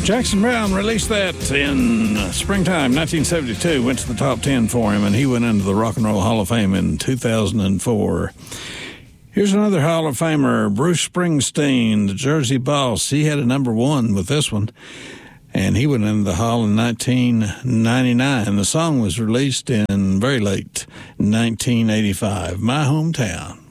Jackson Browne released that in springtime 1972, went to the top 10 for him, and he went into the Rock and Roll Hall of Fame in 2004. Here's another Hall of Famer, Bruce Springsteen, the Jersey Boss. He had a number one with this one, and he went into the Hall in 1999. The song was released in very late 1985, My Hometown.